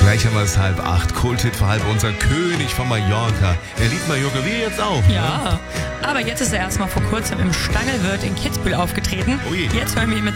Gleich haben wir es 7:30. Kulthit für halb unser König von Mallorca. Er liebt Mallorca, wie jetzt auch. Ja, aber jetzt ist er erstmal vor kurzem im Stangelwirt in Kitzbühel aufgetreten. Oh je. Jetzt hören wir ihn mit